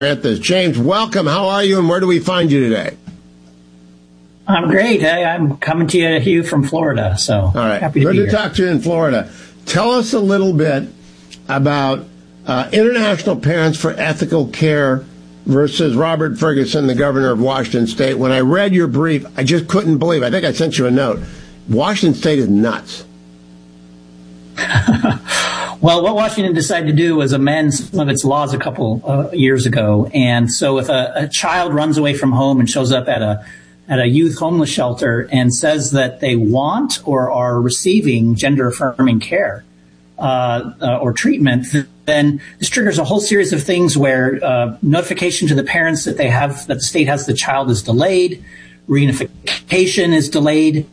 at this. James, welcome. How are you, and where do we find you today? I'm great. I'm coming to you, Hugh, from Florida. So all right. Happy to Good be to here. talk to you in Florida. Tell us a little bit about International Parents for Ethical Care versus Robert Ferguson, the governor of Washington State. When I read your brief, I just couldn't believe it. I think I sent you a note. Washington State is nuts. Well, what Washington decided to do was amend some of its laws a couple years ago. And so if a child runs away from home and shows up at a youth homeless shelter and says that they want or are receiving gender-affirming care or treatment, then this triggers a whole series of things where notification to the parents that the state has the child is delayed, reunification is delayed,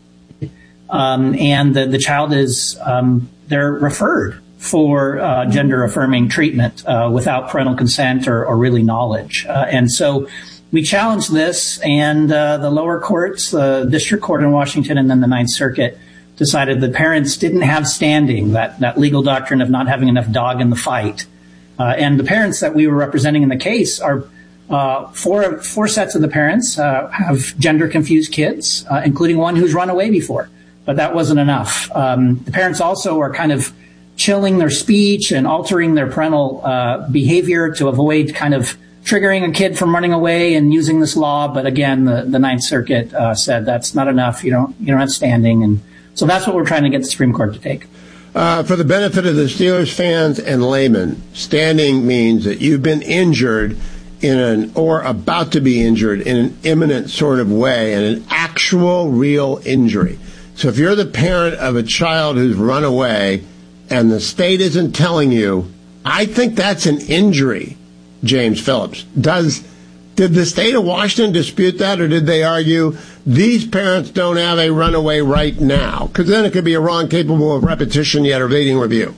and the child is they're referred for gender-affirming treatment without parental consent or really knowledge. And so we challenged this, and the lower courts, the district court in Washington and then the Ninth Circuit, decided the parents didn't have standing, that legal doctrine of not having enough dog in the fight. And the parents that we were representing in the case are four sets of the parents have gender-confused kids, including one who's run away before. But that wasn't enough. The parents also are kind of chilling their speech and altering their parental behavior to avoid kind of triggering a kid from running away and using this law. But again, the Ninth Circuit said that's not enough. You don't have standing. And so that's what we're trying to get the Supreme Court to take. For the benefit of the Steelers fans and laymen, standing means that you've been injured or about to be injured in an imminent sort of way, and an actual real injury. So if you're the parent of a child who's run away and the state isn't telling you, I think that's an injury, James Phillips. Did the state of Washington dispute that, or did they argue these parents don't have a runaway right now? Because then it could be a wrong capable of repetition yet evading review.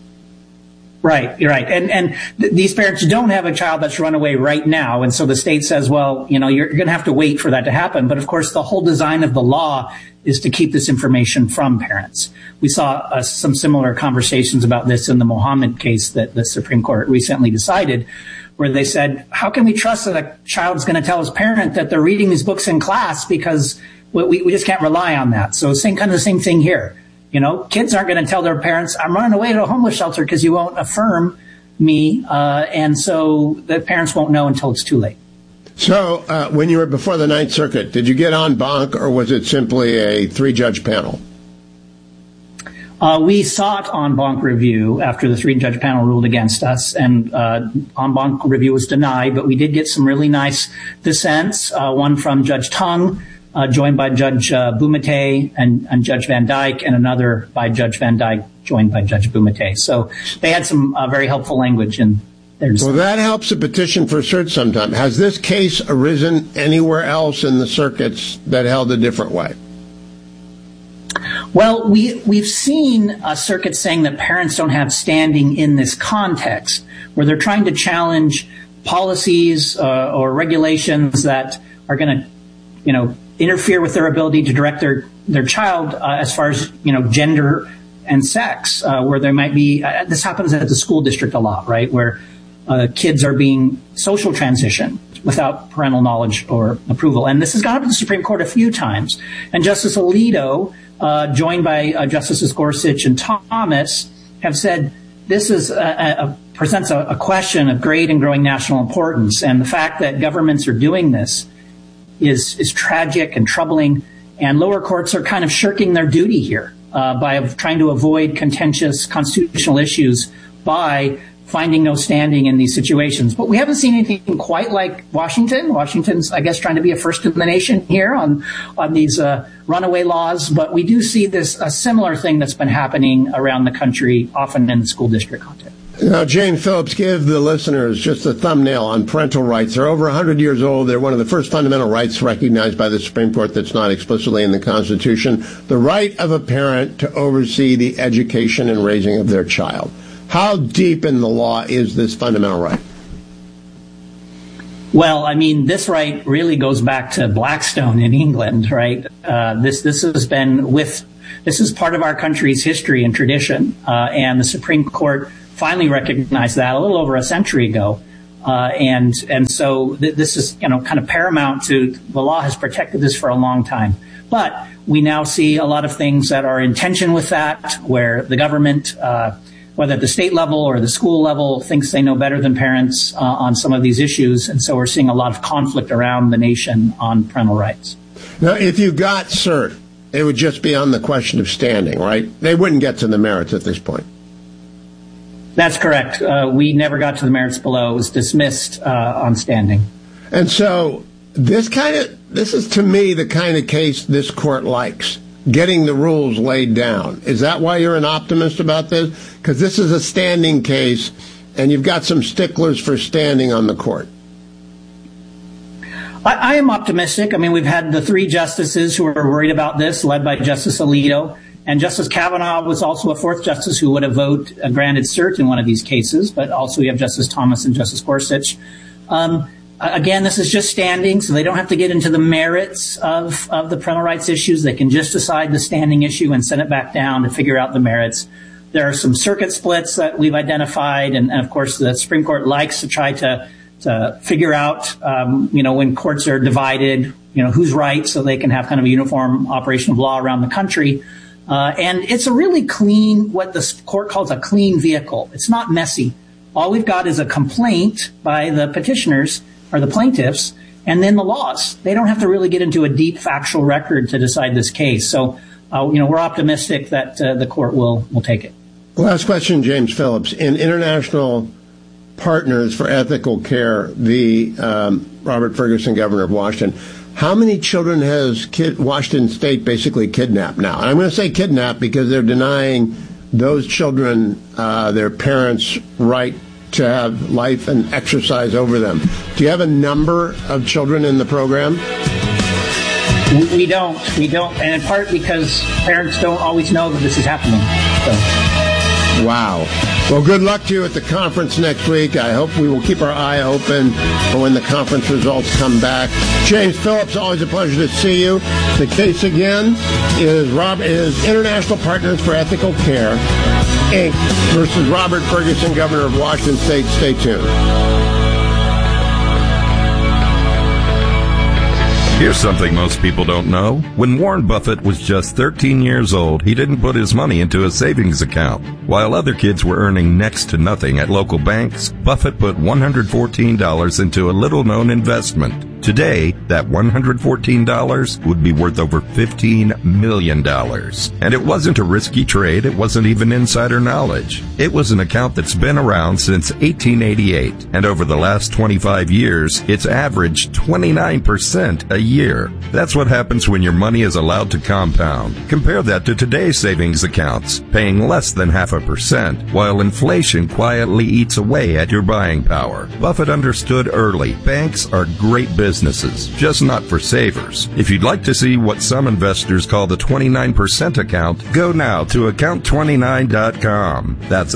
Right, you're right. And these parents don't have a child that's run away right now. And so the state says, well, you're going to have to wait for that to happen. But of course, the whole design of the law is to keep this information from parents. We saw some similar conversations about this in the Mohammed case that the Supreme Court recently decided, where they said, how can we trust that a child's going to tell his parent that they're reading these books in class, because we just can't rely on that. So the same thing here. Kids aren't going to tell their parents, I'm running away to a homeless shelter because you won't affirm me. And so the parents won't know until it's too late. So when you were before the Ninth Circuit, did you get en banc, or was it simply a 3-judge panel? We sought en banc review after the 3-judge panel ruled against us, and en banc review was denied, but we did get some really nice dissents, one from Judge Tung, joined by Judge Bumate and Judge Van Dyke, and another by Judge Van Dyke, joined by Judge Bumate. So they had some very helpful language in their dissent. Well, that helps a petition for cert sometime. Has this case arisen anywhere else in the circuits that held a different way? Well, we've seen circuits saying that parents don't have standing in this context, where they're trying to challenge policies or regulations that are going to, interfere with their ability to direct their child as far as, gender and sex, where there might be, this happens at the school district a lot, right, where kids are being social transitioned without parental knowledge or approval. And this has gone up to the Supreme Court a few times. And Justice Alito, joined by Justices Gorsuch and Thomas, have said this is presents a question of great and growing national importance. And the fact that governments are doing this is tragic and troubling. And lower courts are kind of shirking their duty here by trying to avoid contentious constitutional issues by finding no standing in these situations. But we haven't seen anything quite like Washington. Washington's, I guess, trying to be a first in the nation here on these runaway laws. But we do see a similar thing that's been happening around the country, often in the school district context. Now, James Phillips, give the listeners just a thumbnail on parental rights. They're over 100 years old. They're one of the first fundamental rights recognized by the Supreme Court that's not explicitly in the Constitution. The right of a parent to oversee the education and raising of their child. How deep in the law is this fundamental right? Well, I mean, this right really goes back to Blackstone in England, right? This is part of our country's history and tradition, and the Supreme Court finally recognized that a little over a century ago, And so this is, kind of paramount to the law has protected this for a long time. But we now see a lot of things that are in tension with that, where the government, whether at the state level or the school level, thinks they know better than parents on some of these issues. And so we're seeing a lot of conflict around the nation on parental rights. Now, if you got cert, it would just be on the question of standing, right? They wouldn't get to the merits at this point. That's correct. We never got to the merits below. It was dismissed on standing. And so this is, to me, the kind of case this court likes, getting the rules laid down. Is that why you're an optimist about this? Because this is a standing case, and you've got some sticklers for standing on the court. I am optimistic. I mean, we've had the three justices who are worried about this, led by Justice Alito. And Justice Kavanaugh was also a fourth justice who would have granted cert in one of these cases. But also we have Justice Thomas and Justice Gorsuch. Again, this is just standing, so they don't have to get into the merits of the parental rights issues. They can just decide the standing issue and send it back down to figure out the merits. There are some circuit splits that we've identified. And of course, the Supreme Court likes to try to figure out, when courts are divided, who's right, so they can have kind of a uniform operation of law around the country. And it's a really clean, what the court calls a clean vehicle. It's not messy. All we've got is a complaint by the petitioners or the plaintiffs, and then the laws. They don't have to really get into a deep factual record to decide this case. So, we're optimistic that the court will take it. Last question, James Phillips. In International Partners for Ethical Care, the Robert Ferguson, governor of Washington, how many children has Washington State basically kidnapped now? And I'm going to say kidnapped because they're denying those children their parents' right to have life and exercise over them. Do you have a number of children in the program? We don't. And in part because parents don't always know that this is happening. So. Wow. Well, good luck to you at the conference next week. I hope we will keep our eye open for when the conference results come back. James Phillips, always a pleasure to see you. The case again is International Partners for Ethical Care, Inc. versus Robert Ferguson, governor of Washington State. Stay tuned. Here's something most people don't know. When Warren Buffett was just 13 years old, he didn't put his money into a savings account. While other kids were earning next to nothing at local banks, Buffett put $114 into a little-known investment. Today, that $114 would be worth over $15 million. And it wasn't a risky trade. It wasn't even insider knowledge. It was an account that's been around since 1888. And over the last 25 years, it's averaged 29% a year. That's what happens when your money is allowed to compound. Compare that to today's savings accounts, paying less than 0.5%, while inflation quietly eats away at your buying power. Buffett understood early. Banks are great businesses, just not for savers. If you'd like to see what some investors call the 29% account, go now to account29.com. That's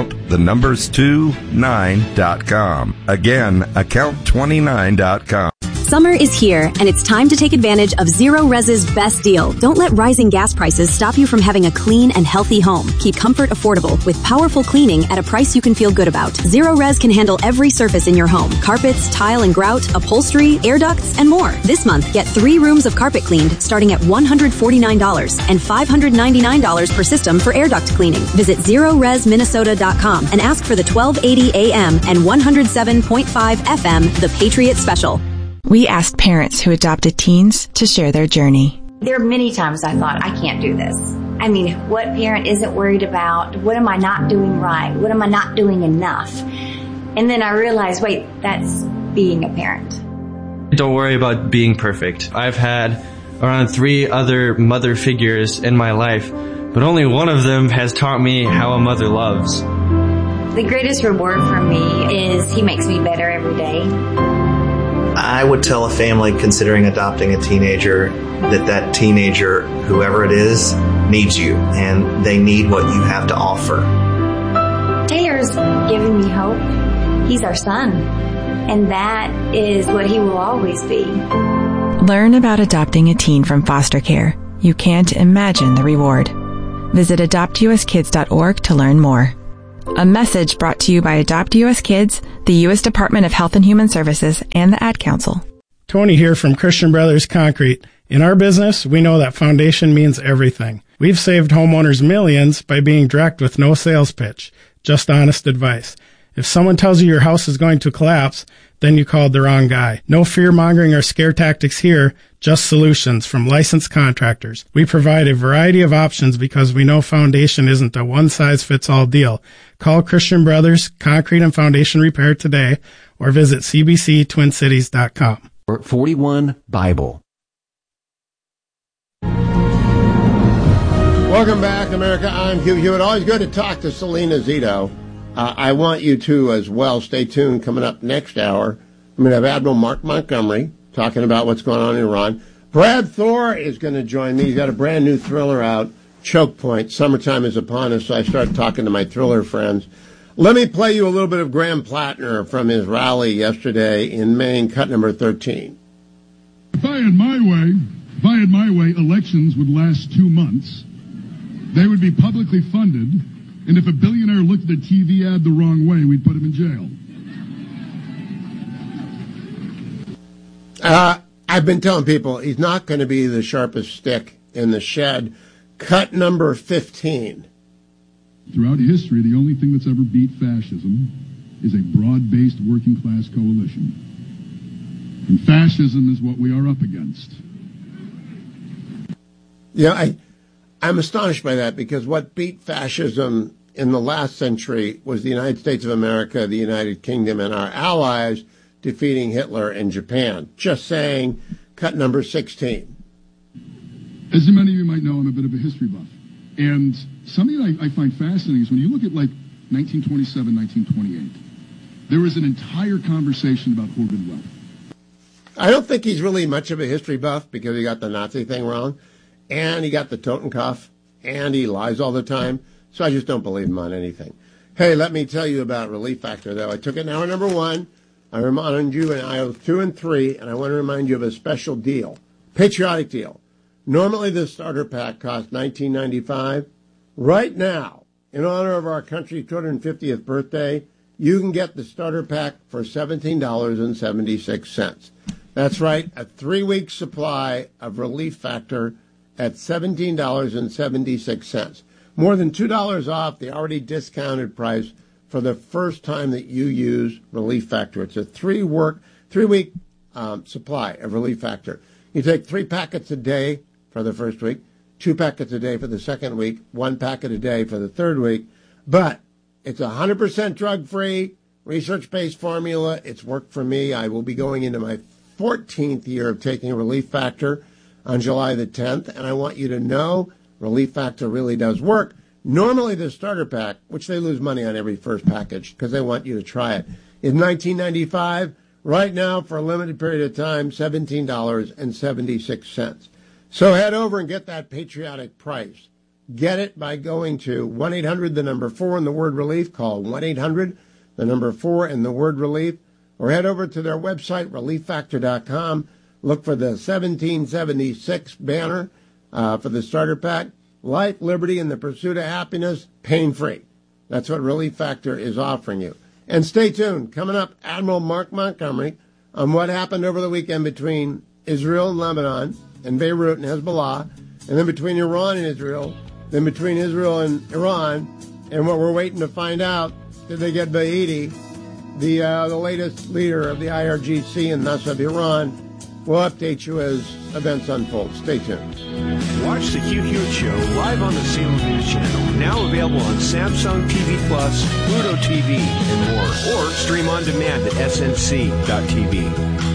account29.com. Again, account29.com. Summer is here, and it's time to take advantage of Zero Res's best deal. Don't let rising gas prices stop you from having a clean and healthy home. Keep comfort affordable with powerful cleaning at a price you can feel good about. Zero Res can handle every surface in your home. Carpets, tile and grout, upholstery, air ducts, and more. This month, get 3 rooms of carpet cleaned starting at $149 and $599 per system for air duct cleaning. Visit ZeroResMinnesota.com and ask for the 1280 AM and 107.5 FM, The Patriot Special. We asked parents who adopted teens to share their journey. There are many times I thought, I can't do this. I mean, what parent isn't worried about? What am I not doing right? What am I not doing enough? And then I realized, wait, that's being a parent. Don't worry about being perfect. I've had around 3 other mother figures in my life, but only one of them has taught me how a mother loves. The greatest reward for me is he makes me better every day. I would tell a family considering adopting a teenager that teenager, whoever it is, needs you, and they need what you have to offer. Taylor's given me hope. He's our son, and that is what he will always be. Learn about adopting a teen from foster care. You can't imagine the reward. Visit adoptuskids.org to learn more. A message brought to you by Adopt U.S. Kids, the U.S. Department of Health and Human Services, and the Ad Council. Tony here from Christian Brothers Concrete. In our business, we know that foundation means everything. We've saved homeowners millions by being direct with no sales pitch, just honest advice. If someone tells you your house is going to collapse, then you called the wrong guy. No fear-mongering or scare tactics here, just solutions from licensed contractors. We provide a variety of options because we know foundation isn't a one-size-fits-all deal. Call Christian Brothers Concrete and Foundation Repair today or visit cbctwincities.com. 41 Bible. Welcome back, America. I'm Hugh Hewitt. Always good to talk to Selena Zito. I want you to as well. Stay tuned. Coming up next hour, I'm going to have Admiral Mark Montgomery talking about what's going on in Iran. Brad Thor is going to join me. He's got a brand new thriller out, Choke Point. Summertime is upon us, so I started talking to my thriller friends. Let me play you a little bit of Graham Plattner from his rally yesterday in Maine, cut number 13. If I had my way, elections would last 2 months. They would be publicly funded, and if a billionaire looked at a TV ad the wrong way, we'd put him in jail. I've been telling people he's not going to be the sharpest stick in the shed. Cut number 15. Throughout history, the only thing that's ever beat fascism is a broad-based working-class coalition. And fascism is what we are up against. Yeah, I'm astonished by that, because what beat fascism in the last century was the United States of America, the United Kingdom, and our allies defeating Hitler and Japan. Just saying. Cut number 16. As many of you might know, I'm a bit of a history buff. And something I find fascinating is when you look at, like, 1927, 1928, there was an entire conversation about hoarded wealth. I don't think he's really much of a history buff, because he got the Nazi thing wrong, and he got the Totenkopf, and he lies all the time, so I just don't believe him on anything. Hey, let me tell you about Relief Factor, though. I took it in hour number 1. I remind you in aisles 2 and 3, and I want to remind you of a special deal, patriotic deal. Normally, the starter pack costs $19.95. Right now, in honor of our country's 250th birthday, you can get the starter pack for $17.76. That's right, a 3-week supply of Relief Factor at $17.76. More than $2 off the already discounted price for the first time that you use Relief Factor. It's a 3-week supply of Relief Factor. You take 3 packets a day for the first week, 2 packets a day for the second week, 1 packet a day for the third week. But it's 100% drug-free, research-based formula. It's worked for me. I will be going into my 14th year of taking Relief Factor on July the 10th, and I want you to know Relief Factor really does work. Normally the starter pack, which they lose money on every first package because they want you to try it, is $19.95. Right now, for a limited period of time, $17.76. So head over and get that patriotic price. Get it by going to 1-800, the number 4 and the word relief. Call 1-800, the number 4 and the word relief. Or head over to their website, relieffactor.com. Look for the 1776 banner for the starter pack. Life, liberty, and the pursuit of happiness, pain-free. That's what Relief Factor is offering you. And stay tuned. Coming up, Admiral Mark Montgomery on what happened over the weekend between Israel and Lebanon, and Beirut and Hezbollah, and then between Iran and Israel, then between Israel and Iran, and what we're waiting to find out, did they get Bahidi, the latest leader of the IRGC and thus of Iran? We'll update you as events unfold. Stay tuned. Watch the Hugh Hewitt Show live on the Salem News Channel, now available on Samsung TV Plus, Pluto TV, and more, or stream on demand at snc.tv.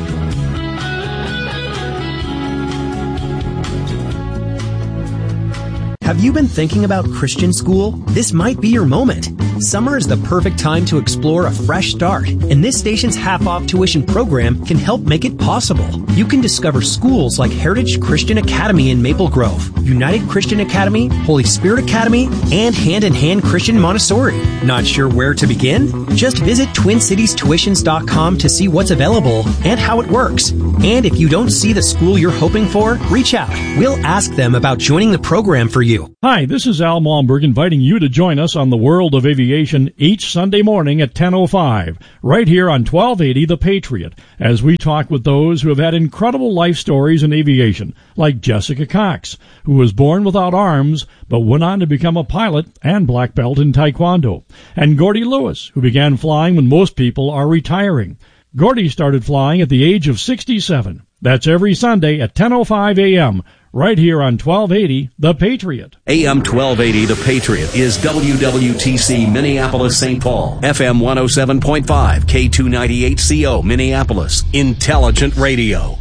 Have you been thinking about Christian school? This might be your moment. Summer is the perfect time to explore a fresh start, and this station's half-off tuition program can help make it possible. You can discover schools like Heritage Christian Academy in Maple Grove, United Christian Academy, Holy Spirit Academy, and Hand in Hand Christian Montessori. Not sure where to begin? Just visit TwinCitiesTuitions.com to see what's available and how it works. And if you don't see the school you're hoping for, reach out. We'll ask them about joining the program for you. you. Hi, this is Al Malmberg inviting you to join us on the World of Aviation each Sunday morning at 10:05, right here on 1280 The Patriot, as we talk with those who have had incredible life stories in aviation, like Jessica Cox, who was born without arms but went on to become a pilot and black belt in Taekwondo, and Gordy Lewis, who began flying when most people are retiring. Gordy started flying at the age of 67. That's every Sunday at 10:05 a.m., right here on 1280 The Patriot. AM 1280 The Patriot is WWTC Minneapolis St. Paul, FM 107.5, K298CO Minneapolis, Intelligent Radio.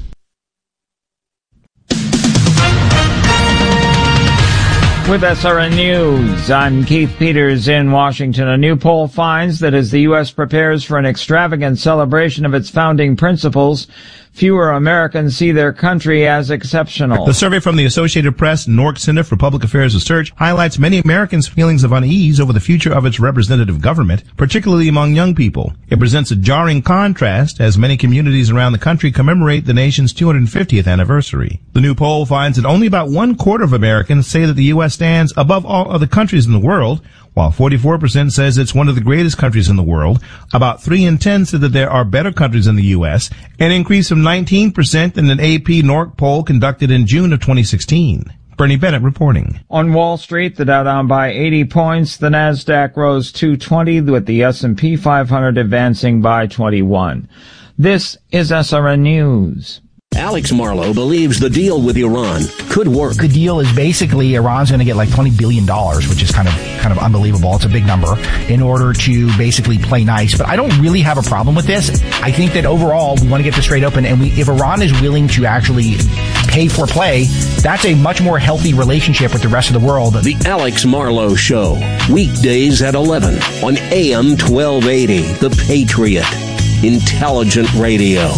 With SRN News, I'm Keith Peters in Washington. A new poll finds that as the U.S. prepares for an extravagant celebration of its founding principles, fewer Americans see their country as exceptional. The survey from the Associated Press and Nork Center for Public Affairs Research highlights many Americans' feelings of unease over the future of its representative government, particularly among young people. It presents a jarring contrast as many communities around the country commemorate the nation's 250th anniversary. The new poll finds that only about 1/4 of Americans say that the U.S. stands above all other countries in the world, while 44% says it's one of the greatest countries in the world. About 3 in 10 said that there are better countries than the U.S., an increase from 19% in an AP Nork poll conducted in June of 2016. Bernie Bennett reporting. On Wall Street, the Dow down by 80 points, the Nasdaq rose 220, with the S&P 500 advancing by 21. This is SRN News. Alex Marlow believes the deal with Iran could work. The deal is basically Iran's going to get like $20 billion, which is kind of unbelievable. It's a big number, in order to basically play nice. But I don't really have a problem with this. I think that overall we want to get this straight open, and if Iran is willing to actually pay for play, that's a much more healthy relationship with the rest of the world. The Alex Marlow Show, weekdays at 11 on AM 1280, The Patriot, Intelligent Radio.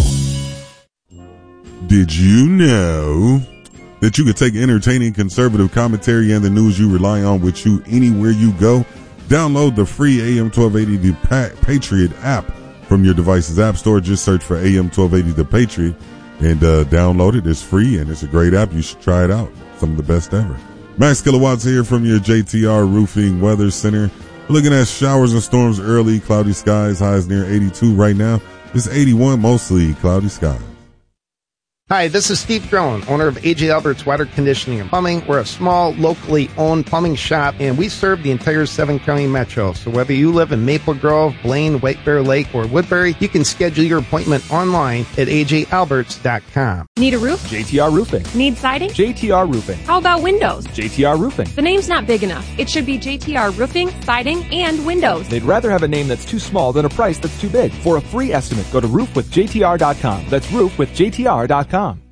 Did you know that you can take entertaining conservative commentary and the news you rely on with you anywhere you go? Download the free AM 1280 The Patriot app from your device's app store. Just search for AM 1280 The Patriot and download it. It's free and it's a great app. You should try it out. Some of the best ever. Max Kilowatts here from your JTR Roofing Weather Center. We're looking at showers and storms early, cloudy skies, highs near 82 right now. It's 81, mostly cloudy skies. Hi, this is Steve Drone, owner of A.J. Albert's Water Conditioning and Plumbing. We're a small, locally owned plumbing shop, and we serve the entire 7-county metro. So whether you live in Maple Grove, Blaine, White Bear Lake, or Woodbury, you can schedule your appointment online at ajalberts.com. Need a roof? JTR Roofing. Need siding? JTR Roofing. How about windows? JTR Roofing. The name's not big enough. It should be JTR Roofing, Siding, and Windows. They'd rather have a name that's too small than a price that's too big. For a free estimate, go to roofwithjtr.com. That's roofwithjtr.com.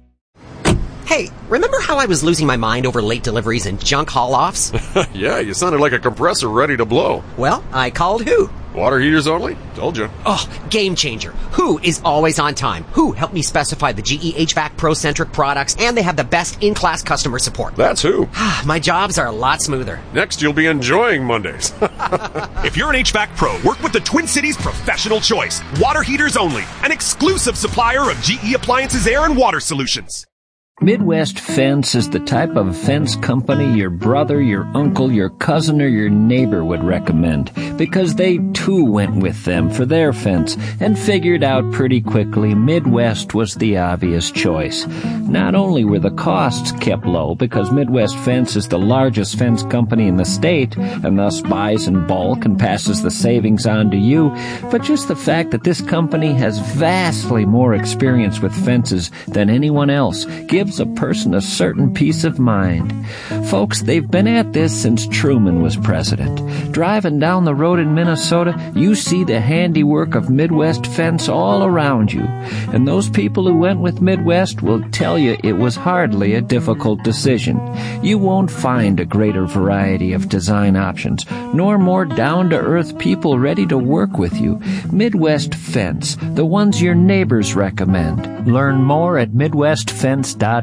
Hey, remember how I was losing my mind over late deliveries and junk haul-offs? Yeah, you sounded like a compressor ready to blow. Well, I called Who. Water heaters only? Told you. Oh, game changer. Who is always on time. Who helped me specify the GE HVAC Pro-centric products, and they have the best in-class customer support. That's Who. My jobs are a lot smoother. Next, you'll be enjoying Mondays. If you're an HVAC pro, work with the Twin Cities Professional Choice. Water heaters only. An exclusive supplier of GE Appliances Air and Water Solutions. Midwest Fence is the type of fence company your brother, your uncle, your cousin, or your neighbor would recommend, because they too went with them for their fence and figured out pretty quickly Midwest was the obvious choice. Not only were the costs kept low, because Midwest Fence is the largest fence company in the state and thus buys in bulk and passes the savings on to you, but just the fact that this company has vastly more experience with fences than anyone else gives a person a certain peace of mind. Folks, they've been at this since Truman was president. Driving down the road in Minnesota, you see the handiwork of Midwest Fence all around you. And those people who went with Midwest will tell you it was hardly a difficult decision. You won't find a greater variety of design options, nor more down-to-earth people ready to work with you. Midwest Fence, the ones your neighbors recommend. Learn more at MidwestFence.com.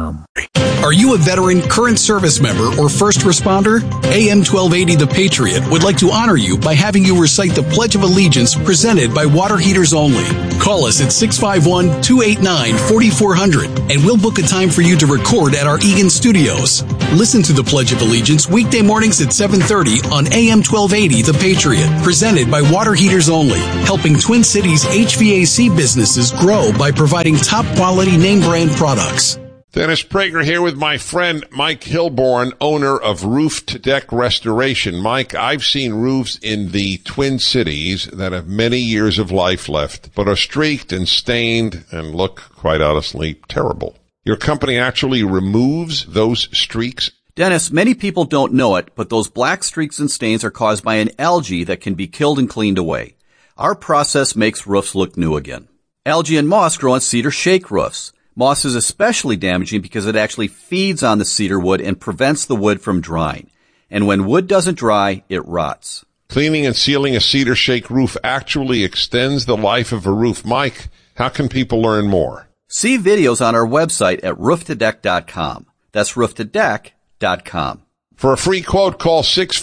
Are you a veteran, current service member, or first responder? AM 1280 The Patriot would like to honor you by having you recite the Pledge of Allegiance presented by Water Heaters Only. Call us at 651-289-4400 and we'll book a time for you to record at our Eagan studios. Listen to the Pledge of Allegiance weekday mornings at 7:30 on AM 1280 The Patriot, presented by Water Heaters Only, helping Twin Cities HVAC businesses grow by providing top quality name brand products. Dennis Prager here with my friend Mike Hilborn, owner of Roof to Deck Restoration. Mike, I've seen roofs in the Twin Cities that have many years of life left, but are streaked and stained and look, quite honestly, terrible. Your company actually removes those streaks? Dennis, many people don't know it, but those black streaks and stains are caused by an algae that can be killed and cleaned away. Our process makes roofs look new again. Algae and moss grow on cedar shake roofs. Moss is especially damaging because it actually feeds on the cedar wood and prevents the wood from drying. And when wood doesn't dry, it rots. Cleaning and sealing a cedar shake roof actually extends the life of a roof. Mike, how can people learn more? See videos on our website at rooftodeck.com. That's rooftodeck.com. For a free quote, call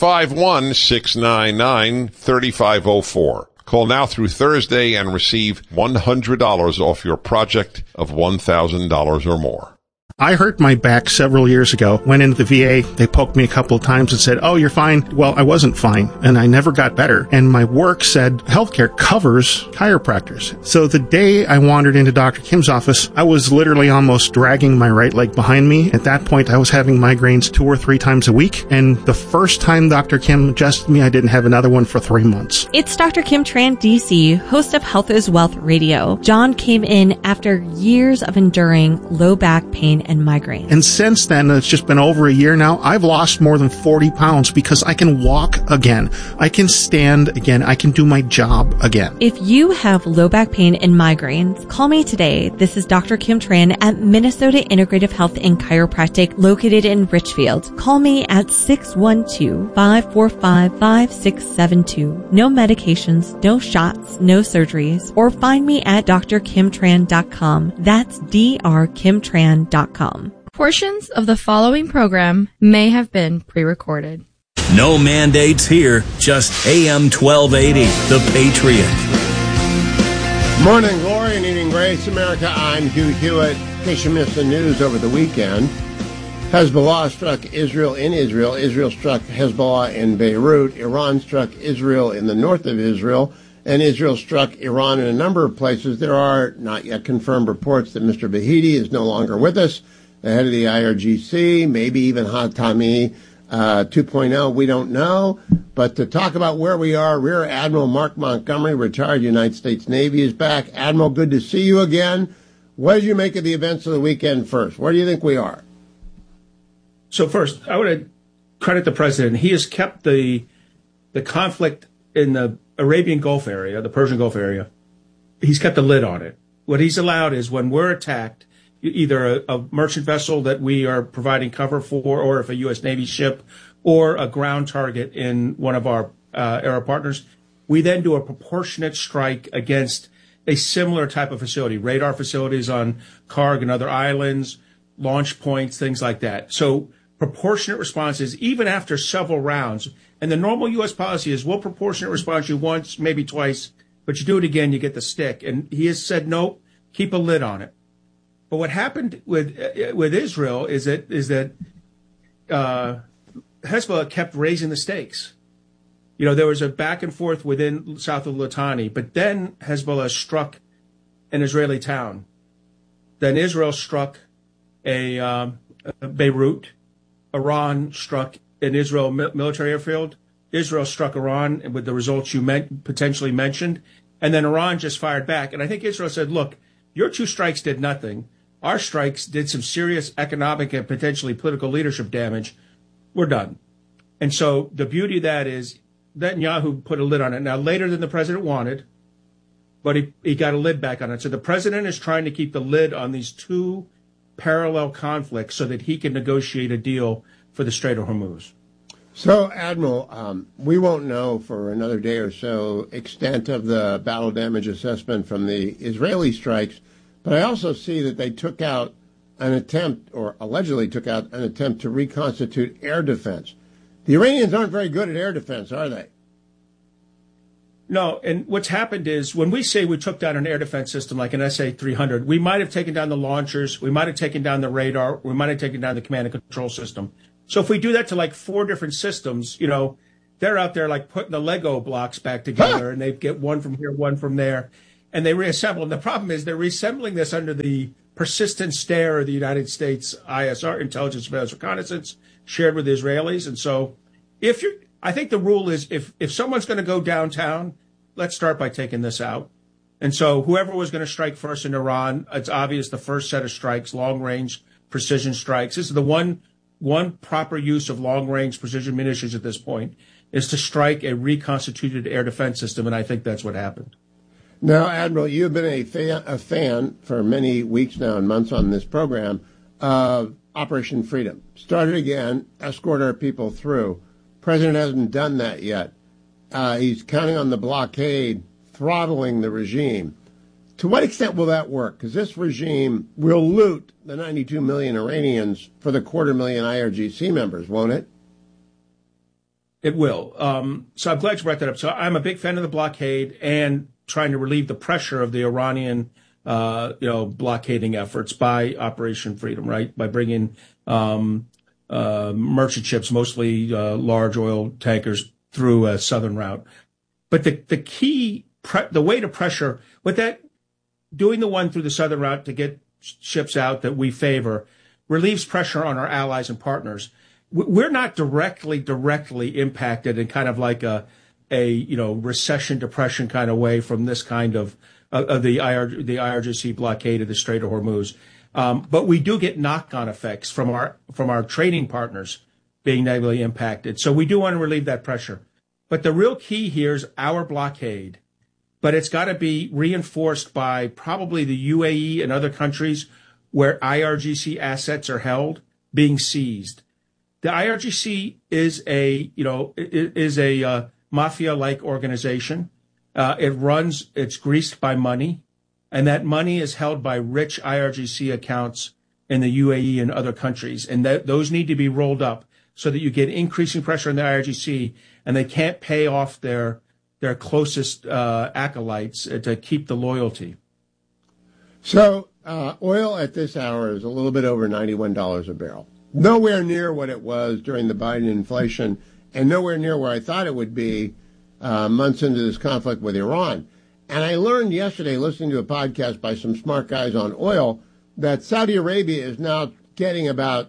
651-699-3504. Call now through Thursday and receive $100 off your project of $1,000 or more. I hurt my back several years ago, went into the VA, they poked me a couple of times and said, "Oh, you're fine." Well, I wasn't fine, and I never got better. And my work said healthcare covers chiropractors. So the day I wandered into Dr. Kim's office, I was literally almost dragging my right leg behind me. At that point, I was having migraines 2 or 3 times a week, and the first time Dr. Kim adjusted me, I didn't have another one for 3 months. It's Dr. Kim Tran, DC, host of Health is Wealth Radio. John came in after years of enduring low back pain and migraines. And since then, it's just been over a year now, I've lost more than 40 pounds because I can walk again. I can stand again. I can do my job again. If you have low back pain and migraines, call me today. This is Dr. Kim Tran at Minnesota Integrative Health and Chiropractic located in Richfield. Call me at 612-545-5672. No medications, no shots, no surgeries, or find me at drkimtran.com. That's drkimtran.com. Portions of the following program may have been pre-recorded. No mandates here, just AM 1280, The Patriot. Morning glory and evening grace, America. I'm Hugh Hewitt. In case you missed the news over the weekend, Hezbollah struck Israel in Israel. Israel struck Hezbollah in Beirut. Iran struck Israel in the north of Israel. And Israel struck Iran in a number of places. There are not yet confirmed reports that Mr. Bahidi is no longer with us, the head of the IRGC, maybe even Hatami 2.0. We don't know. But to talk about where we are, Rear Admiral Mark Montgomery, retired United States Navy, is back. Admiral, good to see you again. What did you make of the events of the weekend first? Where do you think we are? So first, I want to credit the president. He has kept the conflict in the Arabian Gulf area, the Persian Gulf area, he's kept a lid on it. What he's allowed is when we're attacked, either a merchant vessel that we are providing cover for, or if a U.S. Navy ship, or a ground target in one of our Arab partners, we then do a proportionate strike against a similar type of facility, radar facilities on Karg and other islands, launch points, things like that. So proportionate responses, even after several rounds. And the normal U.S. policy is we'll proportionate respond you once, maybe twice, but you do it again, you get the stick. And he has said, no, keep a lid on it. But what happened with Israel is that Hezbollah kept raising the stakes. You know, there was a back and forth within south of Litani, but then Hezbollah struck an Israeli town. Then Israel struck a Beirut. Iran struck an Israel military airfield. Israel struck Iran with the results you potentially mentioned. And then Iran just fired back. And I think Israel said, look, your 2 strikes did nothing. Our strikes did some serious economic and potentially political leadership damage. We're done. And so the beauty of that is Netanyahu put a lid on it. Now, later than the president wanted, but he got a lid back on it. So the president is trying to keep the lid on these 2 parallel conflicts so that he can negotiate a deal for the Strait of Hormuz. So, Admiral, we won't know for another day or so extent of the battle damage assessment from the Israeli strikes, but I also see that they took out an attempt, or allegedly took out an attempt to reconstitute air defense. The Iranians aren't very good at air defense, are they? No, and what's happened is when we say we took down an air defense system like an SA-300, we might have taken down the launchers, we might have taken down the radar, we might have taken down the command and control system. So if we do that to like 4 different systems, you know, they're out there like putting the Lego blocks back together and they get one from here, one from there, and they reassemble. And the problem is they're reassembling this under the persistent stare of the United States ISR, Intelligence Surveillance Reconnaissance, shared with the Israelis. And so I think the rule is if someone's going to go downtown, let's start by taking this out. And so whoever was going to strike first in Iran, it's obvious the first set of strikes, long-range precision strikes. This is the one proper use of long-range precision munitions at this point, is to strike a reconstituted air defense system, and I think that's what happened. Now, Admiral, you've been a fan for many weeks now and months on this program of Operation Freedom. Started again, escort our people through. President hasn't done that yet. He's counting on the blockade throttling the regime. To what extent will that work? Because this regime will loot the 92 million Iranians for the 250,000 IRGC members, won't it? It will. So I'm glad you brought that up. So I'm a big fan of the blockade and trying to relieve the pressure of the Iranian, blockading efforts by Operation Freedom, right? By bringing merchant ships, mostly large oil tankers, through a southern route. But the key, the way to pressure, with that, doing the one through the southern route to get ships out that we favor, relieves pressure on our allies and partners. We're not directly impacted in kind of like a recession, depression kind of way from this kind of the IRGC blockade of the Strait of Hormuz. But we do get knock-on effects from our trading partners being negatively impacted. So we do want to relieve that pressure. But the real key here is our blockade. But it's got to be reinforced by probably the UAE and other countries where IRGC assets are held being seized. The IRGC is a mafia-like organization. It's greased by money, and that money is held by rich IRGC accounts in the UAE and other countries. And those need to be rolled up so that you get increasing pressure on the IRGC, and they can't pay off their closest acolytes to keep the loyalty. So oil at this hour is a little bit over $91 a barrel. Nowhere near what it was during the Biden inflation, and nowhere near where I thought it would be months into this conflict with Iran. And I learned yesterday, listening to a podcast by some smart guys on oil, that Saudi Arabia is now getting about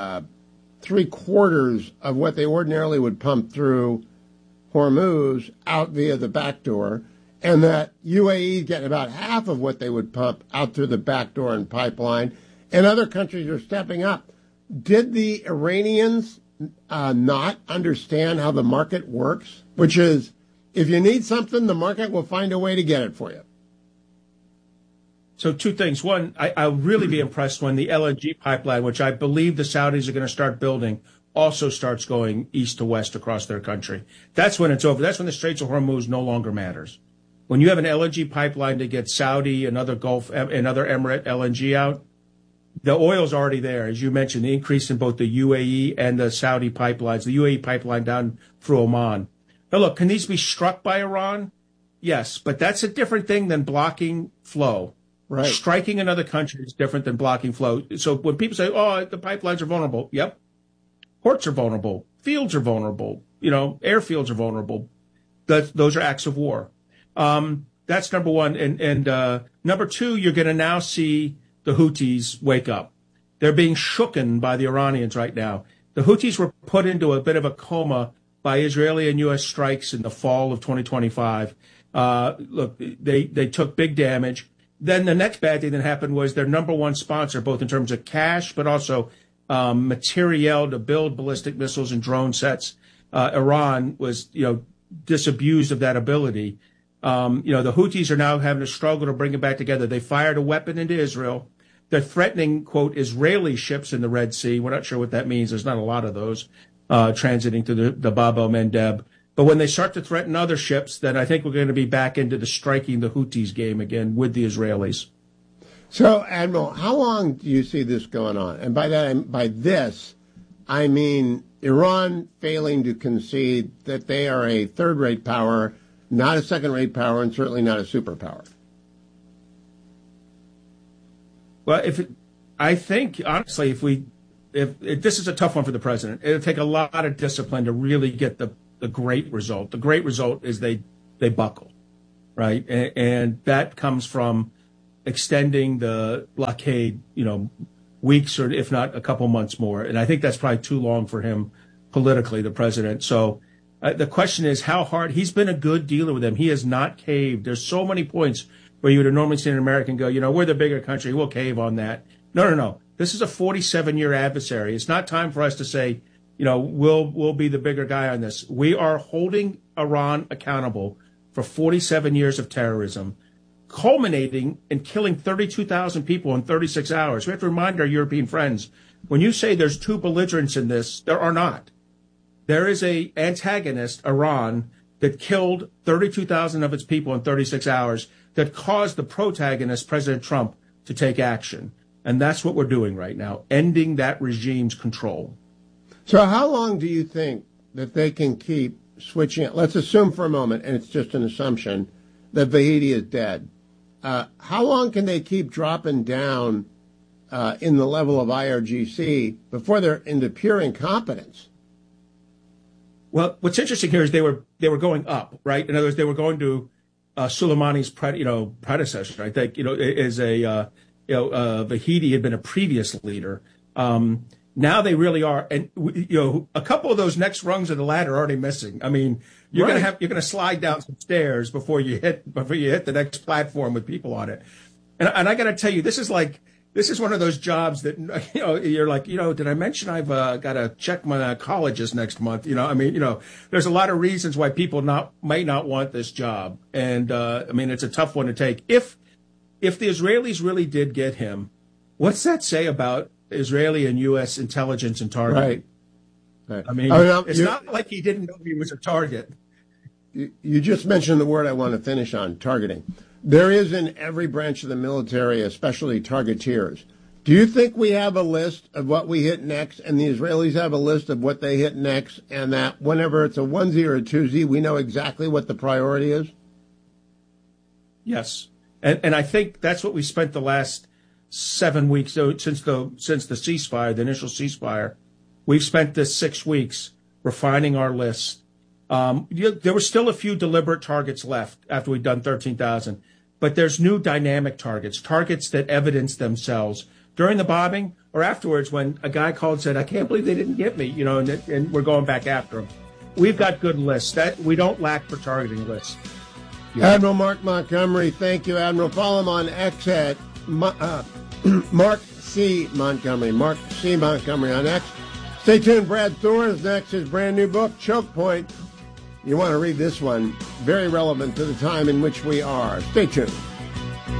3/4 of what they ordinarily would pump through Hormuz out via the back door, and that UAE is getting about half of what they would pump out through the back door and pipeline, and other countries are stepping up. Did the Iranians not understand how the market works? Which is, if you need something, the market will find a way to get it for you. So 2 things. One, I'll really be impressed when the LNG pipeline, which I believe the Saudis are going to start building, also starts going east to west across their country. That's when it's over. That's when the Straits of Hormuz no longer matters. When you have an LNG pipeline to get Saudi and other Gulf and other Emirate LNG out, the oil's already there. As you mentioned, the increase in both the UAE and the Saudi pipelines, the UAE pipeline down through Oman. Now, look, can these be struck by Iran? Yes, but that's a different thing than blocking flow. Right. Striking another country is different than blocking flow. So when people say, oh, the pipelines are vulnerable, yep. Ports are vulnerable. Fields are vulnerable. Airfields are vulnerable. Those are acts of war. That's number one. And number 2, you're going to now see the Houthis wake up. They're being shooken by the Iranians right now. The Houthis were put into a bit of a coma by Israeli and U.S. strikes in the fall of 2025. Look, they took big damage. Then the next bad thing that happened was their number one sponsor, both in terms of cash, but also materiel to build ballistic missiles and drone sets. Iran was, disabused of that ability. The Houthis are now having a struggle to bring it back together. They fired a weapon into Israel. They're threatening, quote, Israeli ships in the Red Sea. We're not sure what that means. There's not a lot of those transiting through the Bab el-Mandeb. But when they start to threaten other ships, then I think we're going to be back into the striking the Houthis game again with the Israelis. So, Admiral, how long do you see this going on? And by this, I mean Iran failing to concede that they are a third-rate power, not a second-rate power, and certainly not a superpower. Well, I think honestly, this is a tough one for the president. It'll take a lot of discipline to really get the great result. The great result is they buckle, right? And that comes from extending the blockade, weeks or if not a couple months more. And I think that's probably too long for him politically, the president. So the question is how hard. He's been a good dealer with them. He has not caved. There's so many points where you would have normally seen an American go, we're the bigger country, we'll cave on that. No. This is a 47-year adversary. It's not time for us to say, we'll be the bigger guy on this. We are holding Iran accountable for 47 years of terrorism, culminating in killing 32,000 people in 36 hours. We have to remind our European friends, when you say there's two belligerents in this, there are not. There is a antagonist, Iran, that killed 32,000 of its people in 36 hours, that caused the protagonist, President Trump, to take action. And that's what we're doing right now, ending that regime's control. So how long do you think that they can keep switching it? Let's assume for a moment, and it's just an assumption, that Vahidi is dead. How long can they keep dropping down in the level of IRGC before they're into pure incompetence? Well, what's interesting here is they were going up, right? In other words, they were going to Soleimani's predecessor. I think Vahidi had been a previous leader. Now they really are, and a couple of those next rungs of the ladder are already missing. I mean, you're gonna slide down some stairs before you hit the next platform with people on it. And I got to tell you, this is one of those jobs that you're like, did I mention I've got to check my colleges next month? There's a lot of reasons why people might not want this job, and it's a tough one to take. If the Israelis really did get him, what's that say about Israeli and U.S. intelligence and targeting? Right. It's not like he didn't know he was a target. You just mentioned the word I want to finish on, targeting. There is in every branch of the military, especially targeteers. Do you think we have a list of what we hit next, and the Israelis have a list of what they hit next, and that whenever it's a onesie or a twosie, we know exactly what the priority is? Yes. And I think that's what we spent the last 7 weeks, since the ceasefire, the initial ceasefire. We've spent this 6 weeks refining our list. There were still a few deliberate targets left after we'd done 13,000, but there's new dynamic targets that evidence themselves during the bombing or afterwards when a guy called and said, I can't believe they didn't get me, and we're going back after them. We've got good lists. That we don't lack for targeting lists. Yeah. Admiral Mark Montgomery, thank you, Admiral. Follow him on X at Mark C. Montgomery. Mark C. Montgomery on X. Stay tuned. Brad Thor is next. His brand new book, Choke Point. You want to read this one. Very relevant to the time in which we are. Stay tuned.